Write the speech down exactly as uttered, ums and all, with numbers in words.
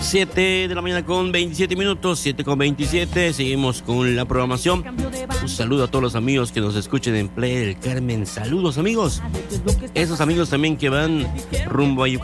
siete de la mañana con veintisiete minutos, siete con veintisiete. Seguimos con la programación. Un saludo a todos los amigos que nos escuchen en Playa del Carmen. Saludos, amigos. Esos amigos también que van rumbo a Yucatán.